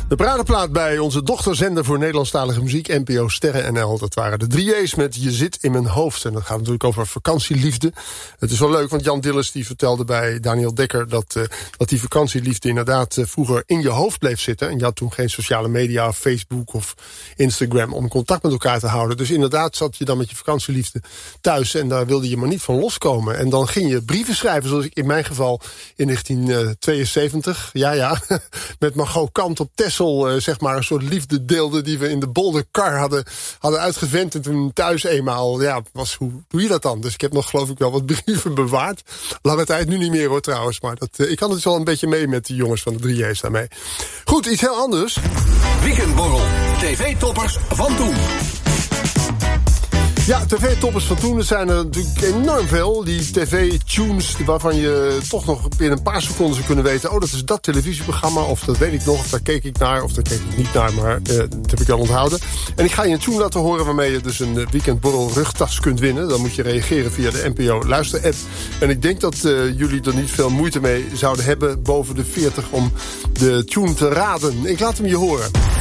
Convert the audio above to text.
De paradeplaat bij onze dochterzender voor Nederlandstalige muziek, NPO Sterren NL. Dat waren de 3J's met Je zit in mijn hoofd. En dat gaat natuurlijk over vakantieliefde. Het is wel leuk, want Jan Dillis die vertelde bij Daniel Dekker dat die vakantieliefde inderdaad vroeger in je hoofd bleef zitten. En je had toen geen sociale media, Facebook of Instagram om contact met elkaar te houden. Dus inderdaad zat je dan met je vakantieliefde thuis en daar wilde je maar niet van loskomen. En dan ging je brieven schrijven, zoals ik in mijn geval in 1972. Ja, met Margot Kant op Texel, zeg maar, een soort liefde deelde die we in de Bolderkar hadden uitgevent. En toen thuis eenmaal, hoe doe je dat dan? Dus ik heb nog, geloof ik, wel wat brieven bewaard. Lange tijd, nu niet meer hoor trouwens. Maar ik kan het wel een beetje mee met die jongens van de 3J's daarmee. Goed, iets heel anders. Weekendborrel. TV-toppers van toen. Ja, tv-toppers van toen, er zijn er natuurlijk enorm veel. Die tv-tunes waarvan je toch nog binnen een paar seconden zou kunnen weten, oh, dat is dat televisieprogramma, of dat weet ik nog, of daar keek ik naar, of daar keek ik niet naar, maar dat heb ik al onthouden. En ik ga je een tune laten horen waarmee je dus een weekendborrel rugtas kunt winnen. Dan moet je reageren via de NPO Luister-app. En ik denk dat jullie er niet veel moeite mee zouden hebben, boven de 40, om de tune te raden. Ik laat hem je horen.